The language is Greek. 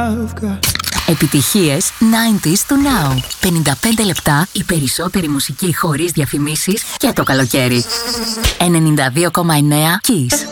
Επιτυχίες 90s του Now. 55 λεπτά η περισσότερη μουσική χωρίς διαφημίσεις και το καλοκαίρι. 92,9 Kiss.